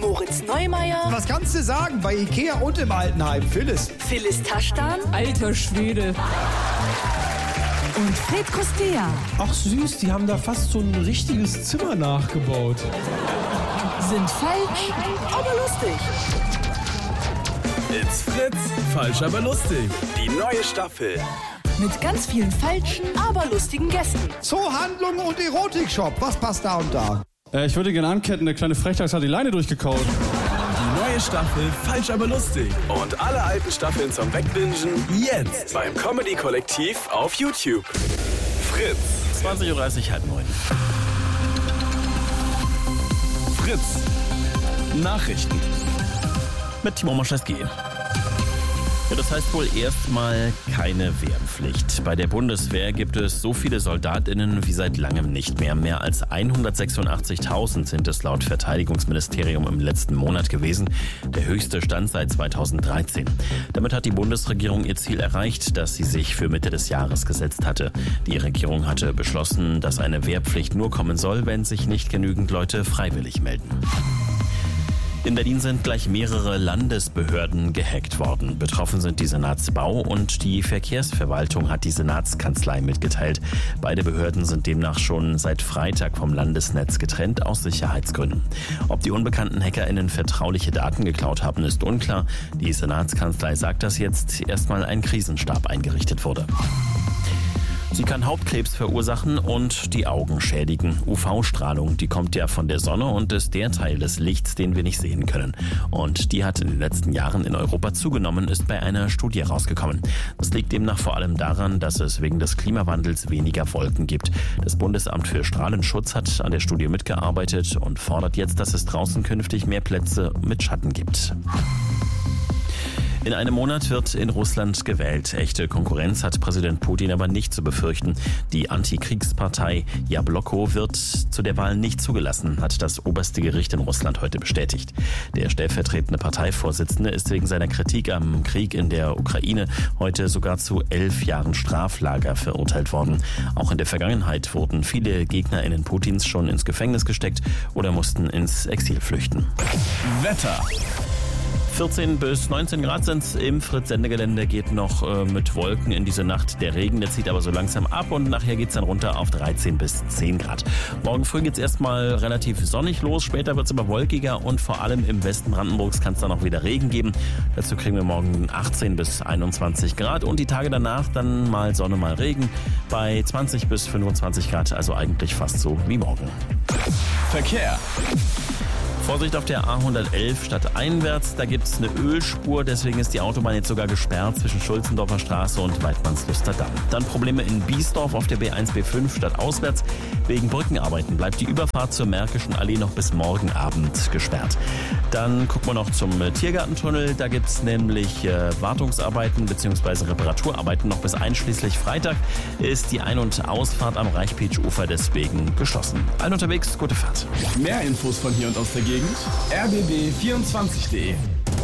Moritz Neumeier. Was kannst du sagen bei Ikea und im Altenheim, Phyllis? Phyllis Taschdan. Alter Schwede. Und Fred Kostea. Ach süß, die haben da fast so ein richtiges Zimmer nachgebaut. Sind falsch, aber lustig. It's Fritz, falsch aber lustig. Die neue Staffel. Mit ganz vielen falschen, aber lustigen Gästen. Zoohandlung und Erotikshop, was passt da und da? Ich würde gerne anketten, der kleine Frechdachs hat die Leine durchgekaut. Die neue Staffel, falsch aber lustig. Und alle alten Staffeln zum Wegbingen jetzt beim Comedy-Kollektiv auf YouTube. Fritz. 20.30 Uhr, 8:30. Fritz. Nachrichten. Mit Timo Moschewski. Ja, das heißt wohl erstmal keine Wehrpflicht. Bei der Bundeswehr gibt es so viele SoldatInnen wie seit langem nicht mehr. Mehr als 186.000 sind es laut Verteidigungsministerium im letzten Monat gewesen. Der höchste Stand seit 2013. Damit hat die Bundesregierung ihr Ziel erreicht, das sie sich für Mitte des Jahres gesetzt hatte. Die Regierung hatte beschlossen, dass eine Wehrpflicht nur kommen soll, wenn sich nicht genügend Leute freiwillig melden. In Berlin sind gleich mehrere Landesbehörden gehackt worden. Betroffen sind die Senatsbau und die Verkehrsverwaltung, hat die Senatskanzlei mitgeteilt. Beide Behörden sind demnach schon seit Freitag vom Landesnetz getrennt aus Sicherheitsgründen. Ob die unbekannten HackerInnen vertrauliche Daten geklaut haben, ist unklar. Die Senatskanzlei sagt, dass jetzt erstmal ein Krisenstab eingerichtet wurde. Sie kann Hautkrebs verursachen und die Augen schädigen. UV-Strahlung, die kommt ja von der Sonne und ist der Teil des Lichts, den wir nicht sehen können. Und die hat in den letzten Jahren in Europa zugenommen, ist bei einer Studie rausgekommen. Das liegt demnach vor allem daran, dass es wegen des Klimawandels weniger Wolken gibt. Das Bundesamt für Strahlenschutz hat an der Studie mitgearbeitet und fordert jetzt, dass es draußen künftig mehr Plätze mit Schatten gibt. In einem Monat wird in Russland gewählt. Echte Konkurrenz hat Präsident Putin aber nicht zu befürchten. Die Antikriegspartei Jabloko wird zu der Wahl nicht zugelassen, hat das oberste Gericht in Russland heute bestätigt. Der stellvertretende Parteivorsitzende ist wegen seiner Kritik am Krieg in der Ukraine heute sogar zu 11 Jahren Straflager verurteilt worden. Auch in der Vergangenheit wurden viele GegnerInnen Putins schon ins Gefängnis gesteckt oder mussten ins Exil flüchten. Wetter. 14 bis 19 Grad sind es im Fritz-Sendegelände, geht noch mit Wolken in diese Nacht. Der Regen, der zieht aber so langsam ab und nachher geht es dann runter auf 13 bis 10 Grad. Morgen früh geht es erstmal relativ sonnig los, später wird es aber wolkiger und vor allem im Westen Brandenburgs kann es dann auch wieder Regen geben. Dazu kriegen wir morgen 18 bis 21 Grad und die Tage danach dann mal Sonne, mal Regen bei 20 bis 25 Grad, also eigentlich fast so wie morgen. Verkehr. Vorsicht auf der A111 stadteinwärts, da gibt es eine Ölspur, deswegen ist die Autobahn jetzt sogar gesperrt zwischen Schulzendorfer Straße und Weidmannsluster Damm. Dann Probleme in Biesdorf auf der B1 B5 stadtauswärts. Wegen Brückenarbeiten bleibt die Überfahrt zur Märkischen Allee noch bis morgen Abend gesperrt. Dann gucken wir noch zum Tiergartentunnel, da gibt es nämlich Wartungsarbeiten bzw. Reparaturarbeiten noch bis einschließlich Freitag ist die Ein- und Ausfahrt am Reichpeach-Ufer deswegen geschlossen. Allen unterwegs, gute Fahrt. Mehr Infos von hier und aus der Gegend. rbb24.de.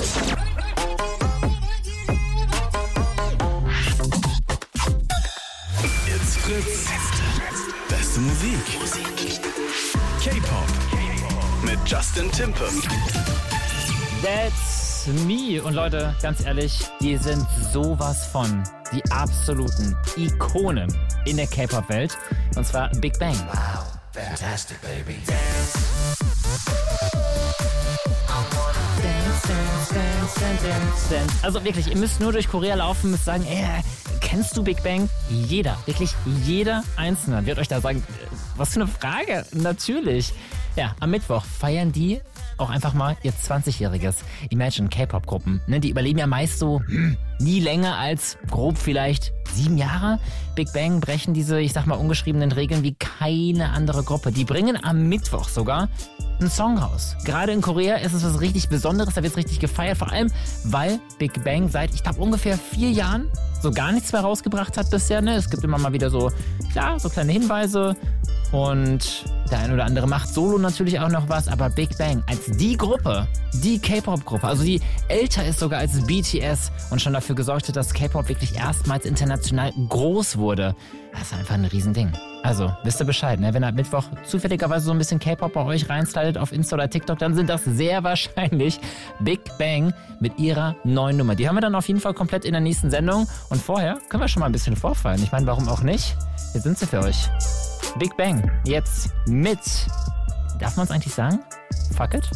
It's Fritz. Beste Musik. K-Pop. Mit Justin Timper. That's me. Und Leute, ganz ehrlich, die sind sowas von die absoluten Ikonen in der K-Pop-Welt. Und zwar Big Bang. Wow, fantastic, baby. Dance. Also wirklich, ihr müsst nur durch Korea laufen, müsst sagen, kennst du Big Bang? Jeder, wirklich jeder Einzelne wird euch da sagen, was für eine Frage, natürlich. Ja, am Mittwoch feiern die auch einfach mal ihr 20-jähriges. Imagine K-Pop-Gruppen, ne, die überleben ja meist so nie länger als grob vielleicht 7 Jahre. Big Bang brechen diese, ich sag mal, ungeschriebenen Regeln wie keine andere Gruppe. Die bringen am Mittwoch sogar einen Song raus. Gerade in Korea ist es was richtig Besonderes, da wird es richtig gefeiert, vor allem, weil Big Bang seit, ich glaube, ungefähr 4 Jahren so gar nichts mehr rausgebracht hat bisher. Ne? Es gibt immer mal wieder so, klar, so kleine Hinweise, Und der ein oder andere macht solo natürlich auch noch was, aber Big Bang als die Gruppe, die K-Pop-Gruppe, also die älter ist sogar als BTS und schon dafür gesorgt hat, dass K-Pop wirklich erstmals international groß wurde. Das ist einfach ein Riesending. Also, wisst ihr Bescheid, ne? Wenn ab Mittwoch zufälligerweise so ein bisschen K-Pop bei euch reinslidet auf Insta oder TikTok, dann sind das sehr wahrscheinlich Big Bang mit ihrer neuen Nummer. Die haben wir dann auf jeden Fall komplett in der nächsten Sendung. Und vorher können wir schon mal ein bisschen vorfallen. Ich meine, warum auch nicht? Hier sind sie für euch. Big Bang, jetzt mit, darf man es eigentlich sagen? Fuck it?